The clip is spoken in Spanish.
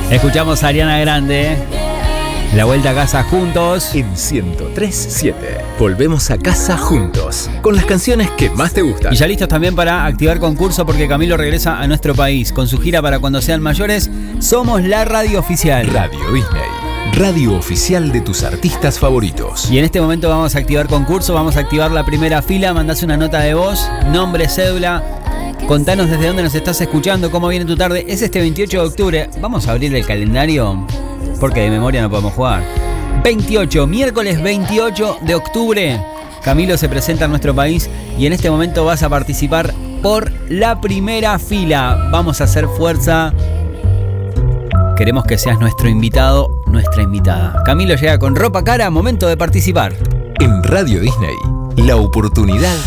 Escuchamos a Ariana Grande. La vuelta a casa juntos. En 103.7 volvemos a casa juntos con las canciones que más te gustan. Y ya listos también para activar concurso porque Camilo regresa a nuestro país con su gira para cuando sean mayores. Somos la radio oficial. Radio Disney, radio oficial de tus artistas favoritos. Y en este momento vamos a activar concurso, vamos a activar la primera fila. Mandás una nota de voz, nombre, cédula. Contanos desde dónde nos estás escuchando, cómo viene tu tarde. Es este 28 de octubre. Vamos a abrir el calendario porque de memoria no podemos jugar. 28, miércoles 28 de octubre. Camilo se presenta en nuestro país y en este momento vas a participar por la primera fila. Vamos a hacer fuerza. Queremos que seas nuestro invitado, nuestra invitada. Camilo llega con ropa cara, momento de participar. En Radio Disney, la oportunidad